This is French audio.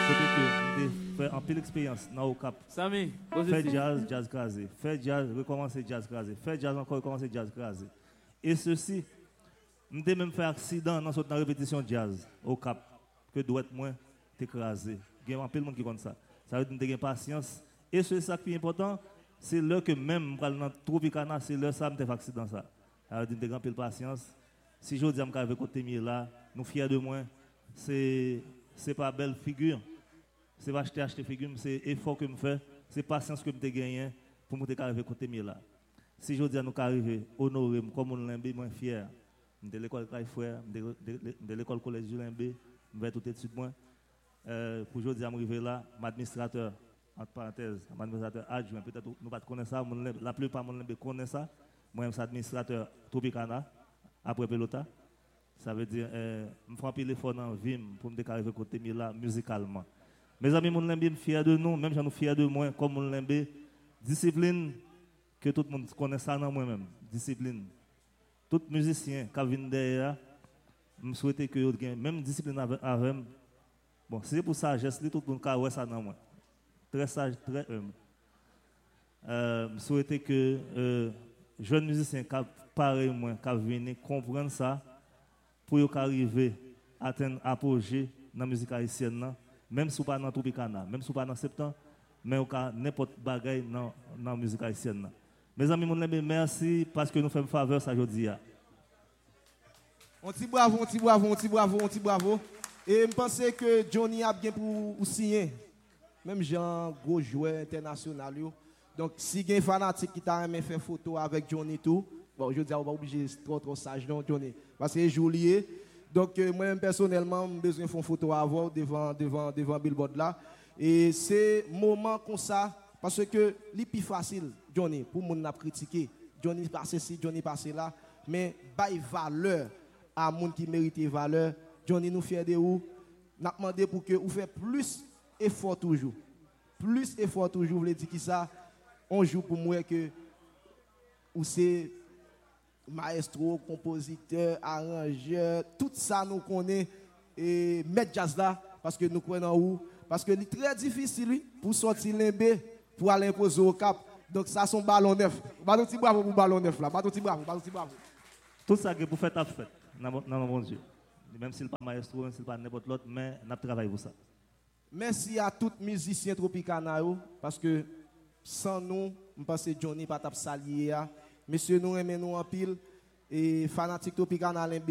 côté que j'ai fait un peu d'expérience dans le cap. Samy, Fait jazz, jazz crasé. Fait jazz, recommencer jazz crasé. Fait jazz encore, recommencer jazz crasé. Et ceci, j'ai même fait accident dans la répétition de jazz au cap. Que doit être moins écrasé. Il y a un peu de monde qui compte ça. Ça veut dire que j'ai patience. Et c'est ça qui est important, c'est là que même dans Tropicana, c'est là que ça me fait accident ça. Ça veut dire que j'ai un peu de patience. Si je dis que je vais côté là, nous fiers de moi, c'est pas belle figure. C'est pas acheter figure, c'est effort que je fais, c'est patience que je gagne pour me arriver côté là. Si je dis à nous arriver honorer comme on l'aime, moi fier. De l'école Frère, de l'école collège Julien B, je vais tout de suite moi. Pour aujourd'hui arriver là, l'administrateur entre parenthèses, l'administrateur adjoint, peut-être nous pas connaître ça, la plupart de monde connaît ça. Moi je suis administrateur Tropicana après Pelota. Ça veut dire me faire un peu l'effort dans vie pour me arriver côté là musicalement. Mes amis, mon lembe fier de nous, même si nous fiers de moi, comme mon lembe, discipline, que tout le monde connaît ça dans moi-même, discipline. Tout musicien qui vient derrière, je souhaite que vous ayez même discipline avec. Bon, c'est pour ça, tout le monde qui a ça dans moi. Très sage, très humble. Je souhaite que jeunes musiciens qui pareil moi, qui viennent comprendre ça, pour arriver à atteindre apogée dans la musique haïtienne. Même si vous pas dans Tropicana, même si vous pas dans septembre, mais vous n'importe bagaille dans la musique haïtienne. Mes amis, merci parce que nous faisons faveur ça aujourd'hui. On t'y bravo, on t'y bravo, on t'y bravo, on t'y bravo. Et je pense que Johnny a bien pour signer. Même Jean, gros joueur international. Donc, si il y a un fanatique qui t'a aimé faire photo avec Johnny tout, bon, je dis, on va obligé trop sage, non, Johnny. Parce que c'est joli. Donc, moi-même, personnellement, j'ai besoin de faire une photo avant devant Billboard là. Et c'est moment comme ça, parce que c'est plus facile, Johnny, pour moun n'a critiquer. Johnny passe ici, Johnny passe là. Mais, bail valeur à moun qui mérite valeur. Johnny nous fier de vous. N'a demandé pour que vous fassiez plus effort toujours. Plus effort toujours, vous voulez dire qui ça? On joue pour moi que ou c'est maestro, compositeur, arrangeur, tout ça nous connaît et mettre jazz là parce que nous connaissons où parce que c'est très difficile pour sortir l'embé pour aller imposer au cap. Donc ça son ballon neuf. Ballon petit bravo pour ballon neuf là. Ballon petit bravo. Tout ça que vous faites à fait dans mon Dieu. Même s'il n'est pas maestro, même s'il n'est pas n'importe l'autre, mais nous travaillons pour ça. Merci à tous les musiciens Tropicana parce que sans nous, je pense que Johnny pas tap salier. Monsieur nous aimons nous en pile et fanatique Tropicana